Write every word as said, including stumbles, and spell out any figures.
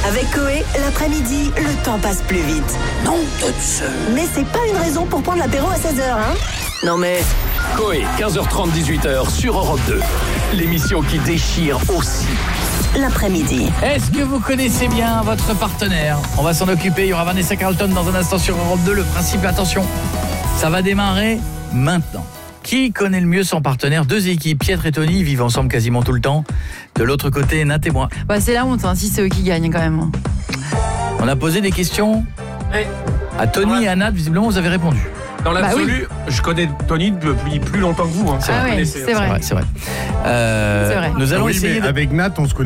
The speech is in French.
Avec Coé, l'après-midi, le temps passe plus vite. Non de Dieu. Mais c'est pas une raison pour prendre l'apéro à seize heures, hein? Non mais... Coé, quinze heures trente, dix-huit heures sur Europe deux. L'émission qui déchire aussi. L'après-midi. Est-ce que vous connaissez bien votre partenaire? On va s'en occuper, il y aura Vanessa Carlton dans un instant sur Europe deux. Le principe, attention, ça va démarrer maintenant. Qui connaît le mieux son partenaire? Deux équipes, Pietre et Tony, vivent ensemble quasiment tout le temps. De l'autre côté, Nat et moi. Bah, c'est la honte, hein, si c'est eux qui gagnent quand même. On a posé des questions à Tony et à Nat, visiblement vous avez répondu. Dans l'absolu, bah oui. je connais Tony depuis plus longtemps que vous. Hein. Ah oui, c'est vrai. C'est vrai, c'est vrai. Euh, C'est vrai. Nous allons oui, essayer mais de... avec Nat, on se connaît